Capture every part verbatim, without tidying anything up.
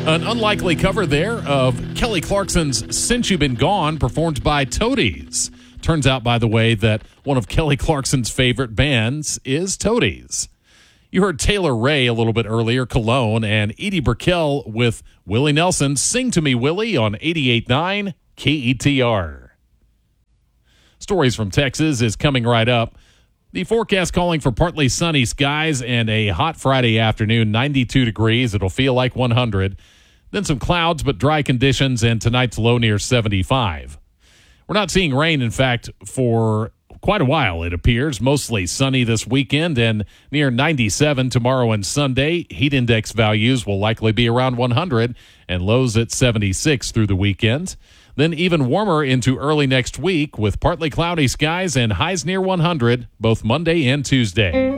An unlikely cover there of Kelly Clarkson's Since You've Been Gone, performed by Toadies. Turns out, by the way, that one of Kelly Clarkson's favorite bands is Toadies. You heard Taylor Ray a little bit earlier, Cologne, and Edie Brickell with Willie Nelson, Sing to Me, Willie, on eighty-eight point nine K E T R. Stories from Texas is coming right up. The forecast calling for partly sunny skies and a hot Friday afternoon, ninety-two degrees. It'll feel like one hundred. Then some clouds, but dry conditions, and tonight's low near seventy-five. We're not seeing rain, in fact, for quite a while, it appears. Mostly sunny this weekend and near ninety-seven tomorrow and Sunday. Heat index values will likely be around one hundred and lows at seventy-six through the weekend. Then even warmer into early next week with partly cloudy skies and highs near one hundred both Monday and Tuesday.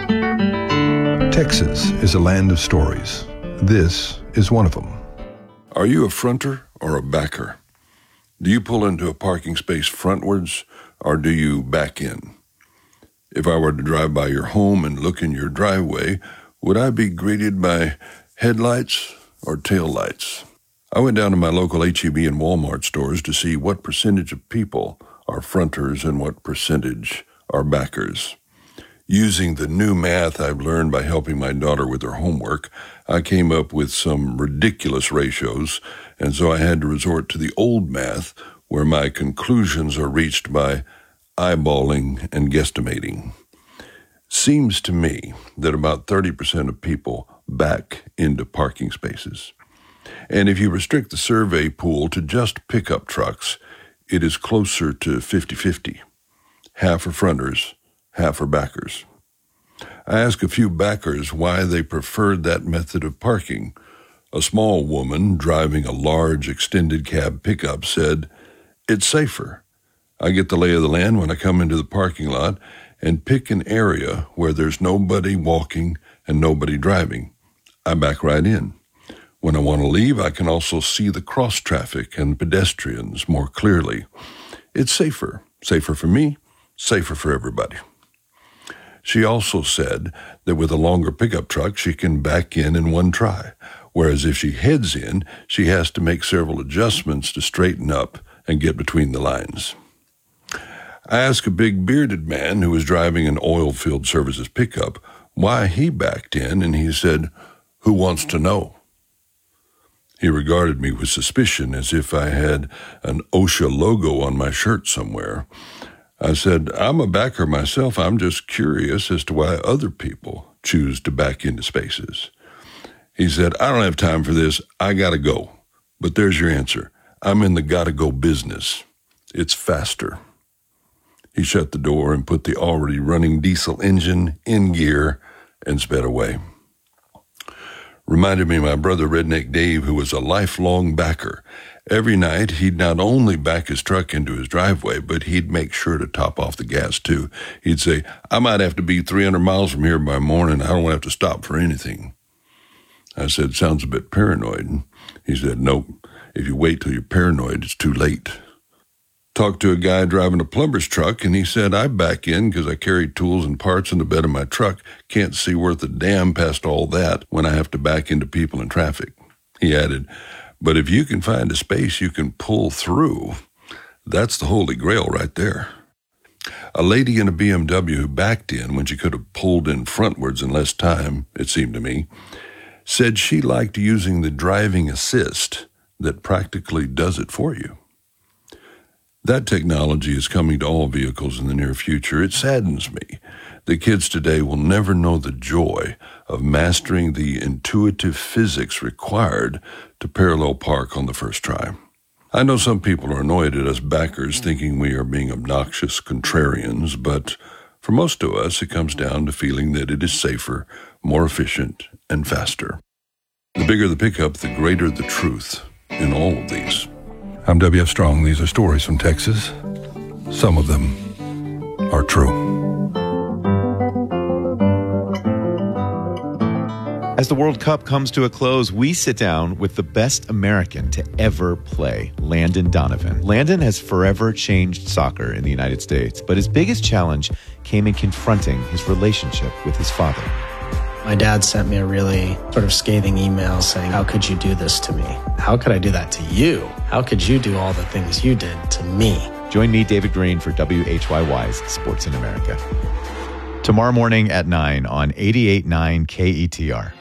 Texas is a land of stories. This is one of them. Are you a fronter or a backer? Do you pull into a parking space frontwards or do you back in? If I were to drive by your home and look in your driveway, would I be greeted by headlights or taillights? I went down to my local H E B and Walmart stores to see what percentage of people are fronters and what percentage are backers. Using the new math I've learned by helping my daughter with her homework, I came up with some ridiculous ratios, and so I had to resort to the old math where my conclusions are reached by eyeballing and guesstimating. Seems to me that about thirty percent of people back into parking spaces. And if you restrict the survey pool to just pickup trucks, it is closer to fifty-fifty. Half are fronters, half are backers. I asked a few backers why they preferred that method of parking. A small woman driving a large extended cab pickup said, "It's safer. I get the lay of the land when I come into the parking lot and pick an area where there's nobody walking and nobody driving. I back right in. When I want to leave, I can also see the cross traffic and pedestrians more clearly. It's safer. Safer for me, safer for everybody." She also said that with a longer pickup truck, she can back in in one try, whereas if she heads in, she has to make several adjustments to straighten up and get between the lines. I asked a big bearded man who was driving an oil field services pickup why he backed in, and he said, "Who wants to know?" He regarded me with suspicion as if I had an OSHA logo on my shirt somewhere. I said, "I'm a backer myself. I'm just curious as to why other people choose to back into spaces." He said, "I don't have time for this. I gotta go." But there's your answer. I'm in the gotta go business. It's faster. He shut the door and put the already running diesel engine in gear and sped away. Reminded me of my brother Redneck Dave, who was a lifelong backer. Every night, he'd not only back his truck into his driveway, but he'd make sure to top off the gas, too. He'd say, "I might have to be three hundred miles from here by morning. I don't have to stop for anything." I said, "Sounds a bit paranoid." He said, "Nope. If you wait till you're paranoid, it's too late." Talked to a guy driving a plumber's truck, and he said, "I back in because I carry tools and parts in the bed of my truck. Can't see worth a damn past all that when I have to back into people and traffic." He added, "But if you can find a space you can pull through, that's the holy grail right there." A lady in a B M W who backed in when she could have pulled in frontwards in less time, it seemed to me, said she liked using the driving assist that practically does it for you. That technology is coming to all vehicles in the near future. It saddens me that kids today will never know the joy of mastering the intuitive physics required to parallel park on the first try. I know some people are annoyed at us backers thinking we are being obnoxious contrarians, but for most of us, it comes down to feeling that it is safer, more efficient, and faster. The bigger the pickup, the greater the truth in all of these. I'm W F Strong. These are stories from Texas. Some of them are true. As the World Cup comes to a close, we sit down with the best American to ever play, Landon Donovan. Landon has forever changed soccer in the United States, but his biggest challenge came in confronting his relationship with his father. My dad sent me a really sort of scathing email saying, how could you do this to me? How could I do that to you? How could you do all the things you did to me? Join me, David Green, for W H Y Y's Sports in America. Tomorrow morning at nine on eighty-eight point nine K E T R.